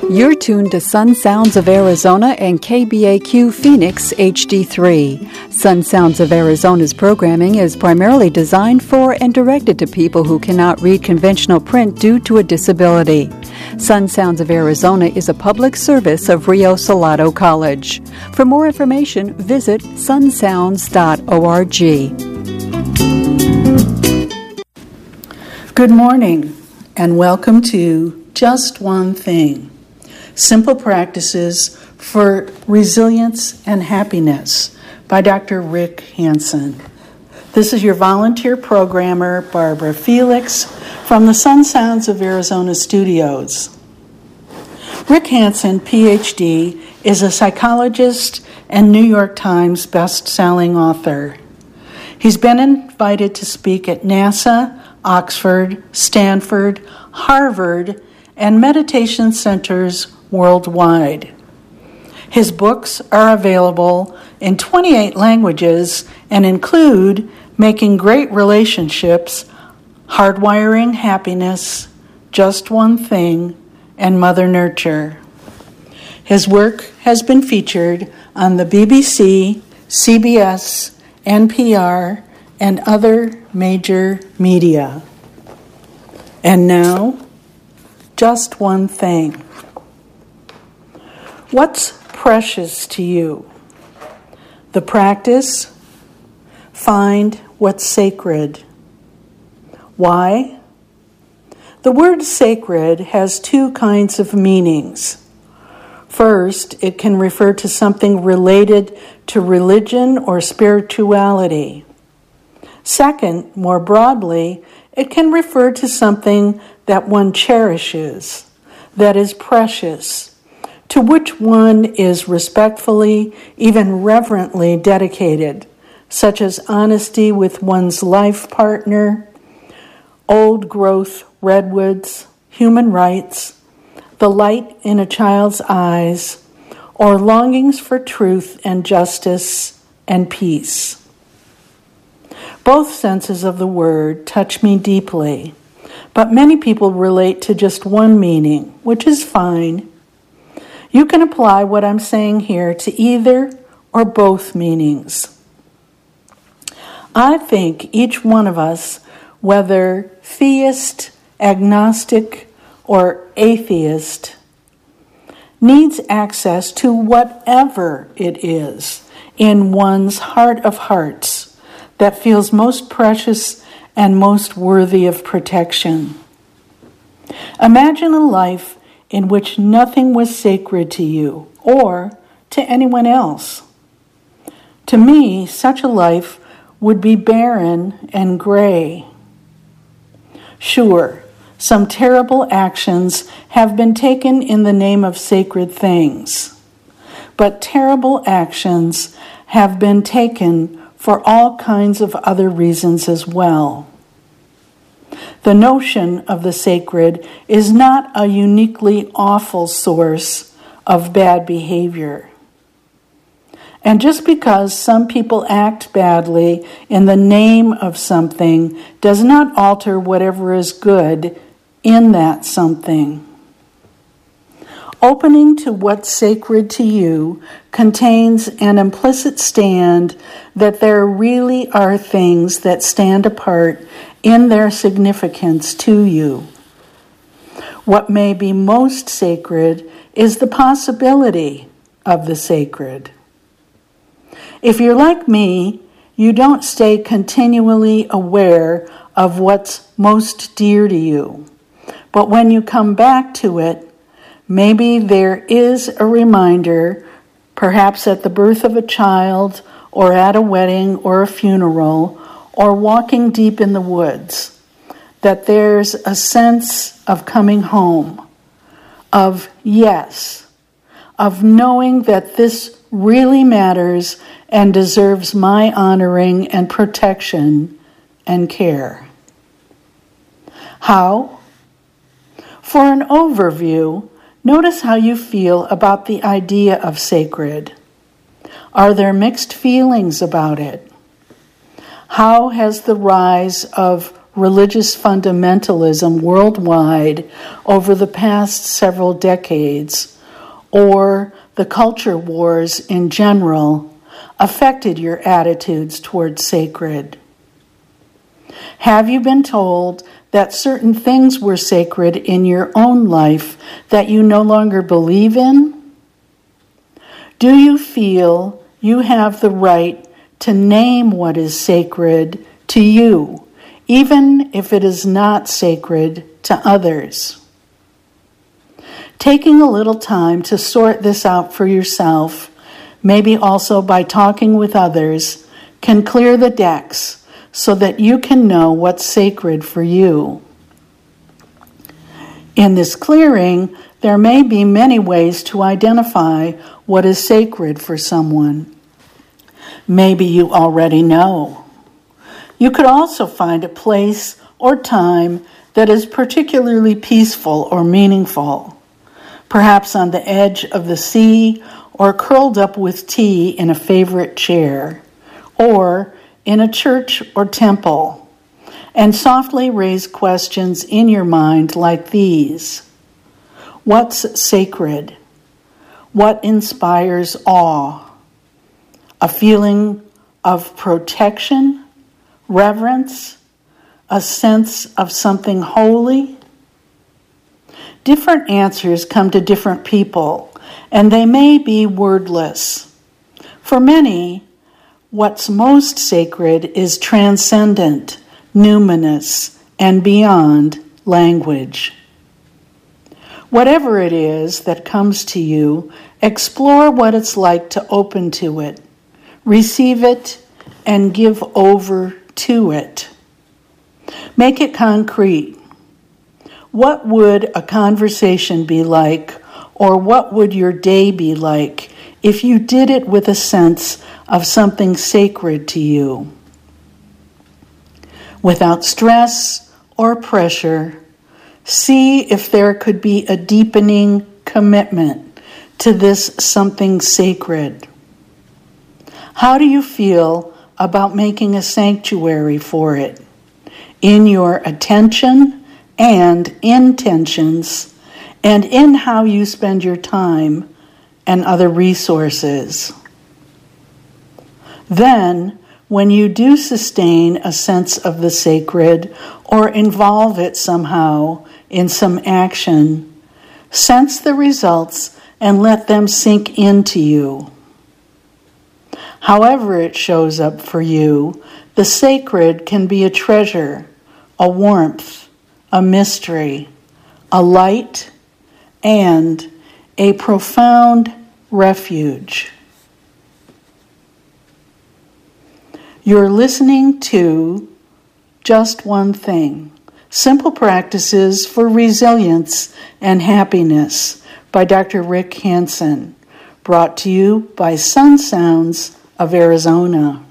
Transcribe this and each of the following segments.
You're tuned to Sun Sounds of Arizona and KBAQ Phoenix HD3. Sun Sounds of Arizona's programming is primarily designed for and directed to people who cannot read conventional print due to a disability. Sun Sounds of Arizona is a public service of Rio Salado College. For more information, visit sunsounds.org. Good morning, and welcome to Just One Thing. Simple Practices for Resilience and Happiness by Dr. Rick Hansen. This is your volunteer programmer, Barbara Felix, from the Sun Sounds of Arizona studios. Rick Hansen, PhD, is a psychologist and New York Times best-selling author. He's been invited to speak at NASA, Oxford, Stanford, Harvard, and meditation centers worldwide. His books are available in 28 languages and include Making Great Relationships, Hardwiring Happiness, Just One Thing, and Mother Nurture. His work has been featured on the BBC, CBS, NPR, and other major media. And now, just one thing. What's precious to you? The practice? Find what's sacred. Why? The word sacred has two kinds of meanings. First, it can refer to something related to religion or spirituality. Second, more broadly, it can refer to something that one cherishes, that is precious, to which one is respectfully, even reverently dedicated, such as honesty with one's life partner, old-growth redwoods, human rights, the light in a child's eyes, or longings for truth and justice and peace. Both senses of the word touch me deeply, but many people relate to just one meaning, which is fine. You can apply what I'm saying here to either or both meanings. I think each one of us, whether theist, agnostic, or atheist, needs access to whatever it is in one's heart of hearts that feels most precious and most worthy of protection. Imagine a life in which nothing was sacred to you or to anyone else. To me, such a life would be barren and gray. Sure, some terrible actions have been taken in the name of sacred things, but terrible actions have been taken for all kinds of other reasons as well. The notion of the sacred is not a uniquely awful source of bad behavior. And just because some people act badly in the name of something does not alter whatever is good in that something. Opening to what's sacred to you contains an implicit stand that there really are things that stand apart in their significance to you. What may be most sacred is the possibility of the sacred. If you're like me, you don't stay continually aware of what's most dear to you. But when you come back to it, maybe there is a reminder, perhaps at the birth of a child, or at a wedding or a funeral, or walking deep in the woods, that there's a sense of coming home, of yes, of knowing that this really matters and deserves my honoring and protection and care. How? For an overview, notice how you feel about the idea of sacred. Are there mixed feelings about it? How has the rise of religious fundamentalism worldwide over the past several decades, or the culture wars in general, affected your attitudes towards sacred? Have you been told that certain things were sacred in your own life that you no longer believe in? Do you feel you have the right to name what is sacred to you, even if it is not sacred to others? Taking a little time to sort this out for yourself, maybe also by talking with others, can clear the decks so that you can know what's sacred for you. In this clearing, there may be many ways to identify what is sacred for someone. Maybe you already know. You could also find a place or time that is particularly peaceful or meaningful, perhaps on the edge of the sea or curled up with tea in a favorite chair, or in a church or temple, and softly raise questions in your mind like these. What's sacred? What inspires awe? A feeling of protection, reverence, a sense of something holy? Different answers come to different people, and they may be wordless. For many, what's most sacred is transcendent, numinous, and beyond language. Whatever it is that comes to you, explore what it's like to open to it, receive it, and give over to it. Make it concrete. What would a conversation be like, or what would your day be like if you did it with a sense of something sacred to you? Without stress or pressure, see if there could be a deepening commitment to this something sacred. How do you feel about making a sanctuary for it in your attention and intentions, and in how you spend your time and other resources? Then, when you do sustain a sense of the sacred or involve it somehow in some action, sense the results and let them sink into you. However it shows up for you, the sacred can be a treasure, a warmth, a mystery, a light, and a profound refuge. You're listening to Just One Thing, Simple Practices for Resilience and Happiness by Dr. Rick Hanson, brought to you by Sun Sounds of Arizona.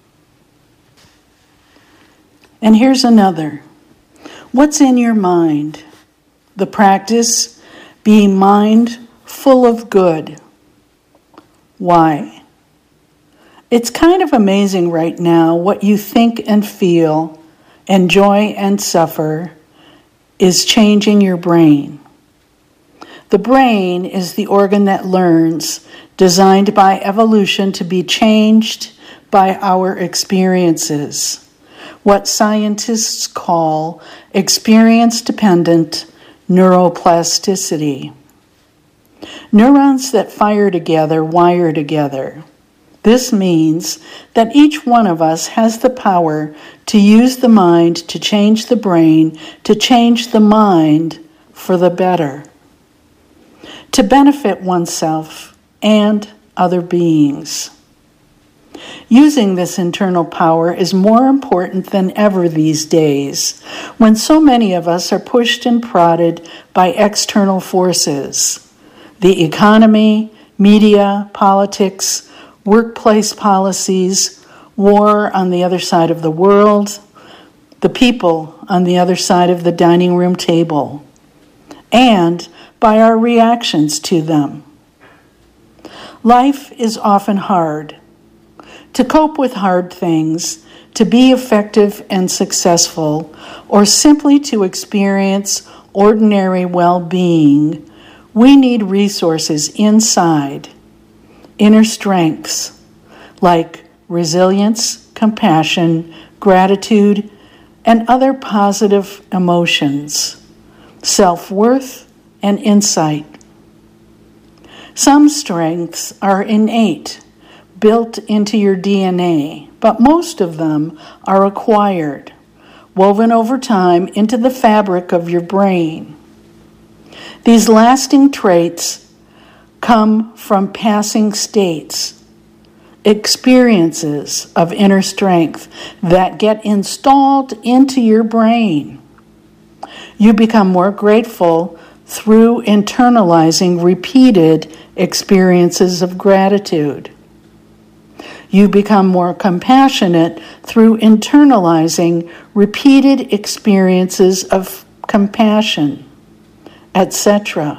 And here's another. What's in your mind? The practice, be mind full of good. Why? It's kind of amazing right now what you think and feel, enjoy and suffer, is changing your brain. The brain is the organ that learns, designed by evolution to be changed by our experiences, what scientists call experience-dependent neuroplasticity. Neurons that fire together wire together. This means that each one of us has the power to use the mind to change the brain, to change the mind for the better, to benefit oneself and other beings. Using this internal power is more important than ever these days, when so many of us are pushed and prodded by external forces. The economy, media, politics, workplace policies, war on the other side of the world, the people on the other side of the dining room table, and by our reactions to them. Life is often hard. to cope with hard things, to be effective and successful, or simply to experience ordinary well-being, we need resources inside, inner strengths, like resilience, compassion, gratitude, and other positive emotions, self-worth, and insight. Some strengths are innate, built into your DNA, but most of them are acquired, woven over time into the fabric of your brain. These lasting traits come from passing states, experiences of inner strength that get installed into your brain. You become more grateful through internalizing repeated experiences of gratitude. You become more compassionate through internalizing repeated experiences of compassion, etc.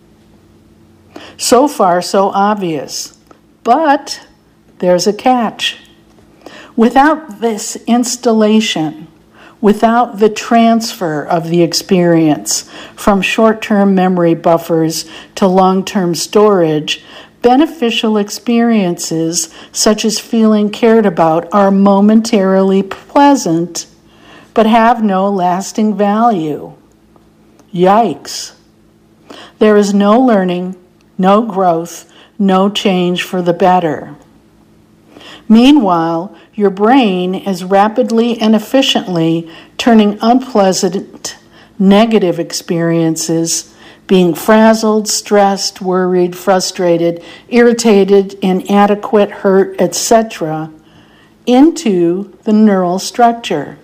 So far, so obvious. But there's a catch. Without this installation, without the transfer of the experience from short-term memory buffers to long-term storage, beneficial experiences, such as feeling cared about, are momentarily pleasant, but have no lasting value. Yikes. There is no learning, no growth, no change for the better. Meanwhile, your brain is rapidly and efficiently turning unpleasant, negative experiences, being frazzled, stressed, worried, frustrated, irritated, inadequate, hurt, etc., into the neural structure.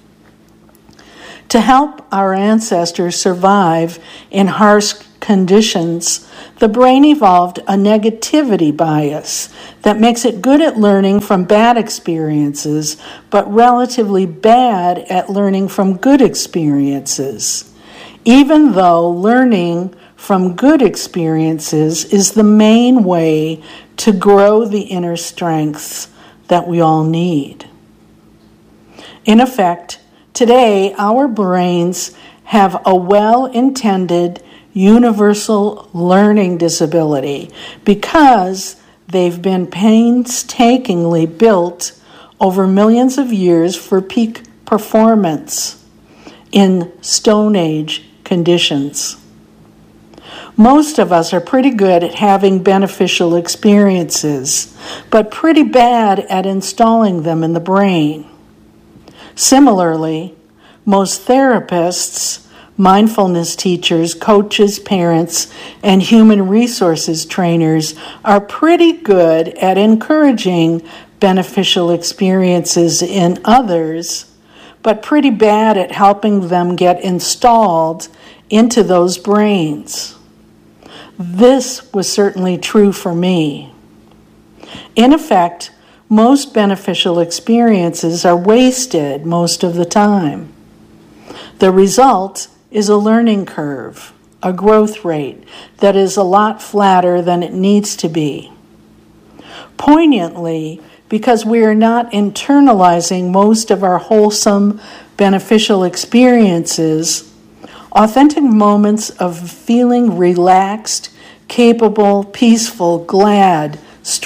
To help our ancestors survive in harsh conditions, the brain evolved a negativity bias that makes it good at learning from bad experiences, but relatively bad at learning from good experiences, even though learning from good experiences is the main way to grow the inner strengths that we all need. In effect, today our brains have a well-intended universal learning disability because they've been painstakingly built over millions of years for peak performance in Stone Age conditions. Most of us are pretty good at having beneficial experiences, but pretty bad at installing them in the brain. Similarly, most therapists, mindfulness teachers, coaches, parents, and human resources trainers are pretty good at encouraging beneficial experiences in others, but pretty bad at helping them get installed into those brains. This was certainly true for me. In effect, most beneficial experiences are wasted most of the time. The result is a learning curve, a growth rate that is a lot flatter than it needs to be. Poignantly, because we are not internalizing most of our wholesome, beneficial experiences, authentic moments of feeling relaxed, capable, peaceful, glad,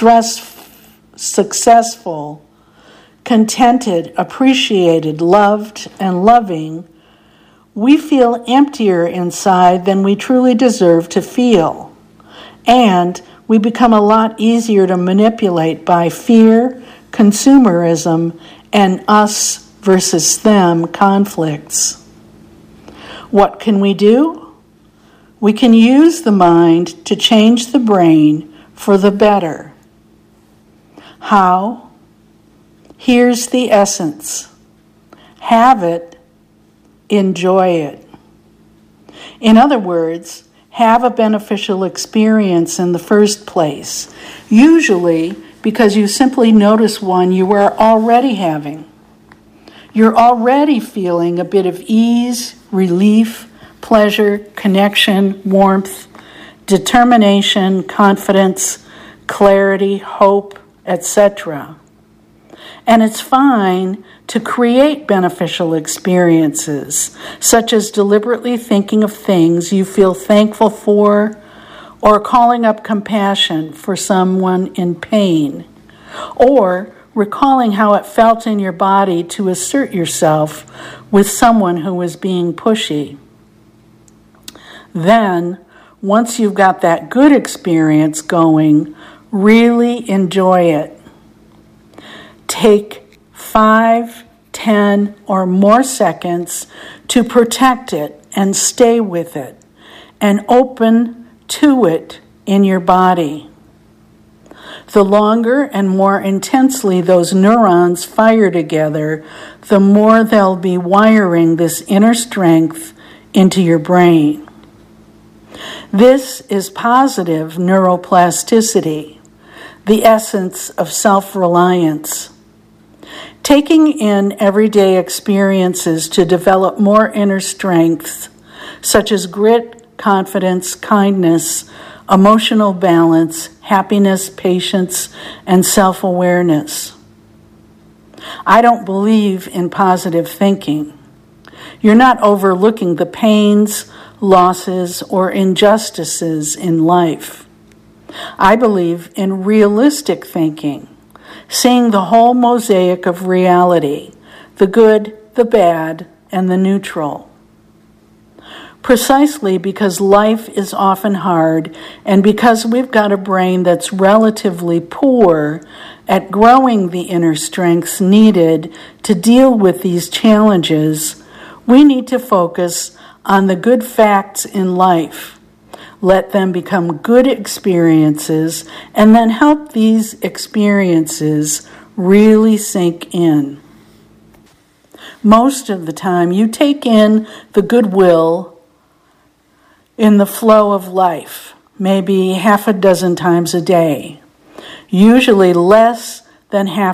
successful, contented, appreciated, loved, and loving, we feel emptier inside than we truly deserve to feel. And we become a lot easier to manipulate by fear, consumerism, and us versus them conflicts. What can we do? We can use the mind to change the brain for the better. How? Here's the essence. Have it. Enjoy it. In other words, have a beneficial experience in the first place, usually because you simply notice one you are already having. You're already feeling a bit of ease, relief, pleasure, connection, warmth, determination, confidence, clarity, hope, etc. And it's fine to create beneficial experiences, such as deliberately thinking of things you feel thankful for, or calling up compassion for someone in pain, or recalling how it felt in your body to assert yourself with someone who was being pushy. Then, once you've got that good experience going, really enjoy it. Take 5, 10, or more seconds to protect it and stay with it and open to it in your body. The longer and more intensely those neurons fire together, the more they'll be wiring this inner strength into your brain. This is positive neuroplasticity, the essence of self-reliance. Taking in everyday experiences to develop more inner strength, such as grit, confidence, kindness, emotional balance, happiness, patience, and self-awareness. I don't believe in positive thinking. You're not overlooking the pains, losses, or injustices in life. I believe in realistic thinking, seeing the whole mosaic of reality, the good, the bad, and the neutral. Precisely because life is often hard, and because we've got a brain that's relatively poor at growing the inner strengths needed to deal with these challenges, we need to focus on the good facts in life. Let them become good experiences, and then help these experiences really sink in. Most of the time, you take in the goodwill in the flow of life, maybe 6 times a day, usually less than